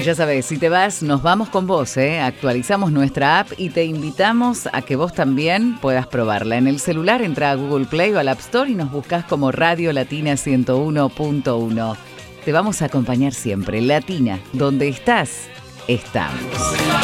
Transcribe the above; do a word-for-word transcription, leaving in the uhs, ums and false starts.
ya sabes, si te vas, nos vamos con vos, ¿eh? Actualizamos nuestra app y te invitamos a que vos también puedas probarla. En el celular entra a Google Play o al App Store y nos buscas como Radio Latina ciento uno punto uno. Te vamos a acompañar siempre. Latina, donde estás, estamos.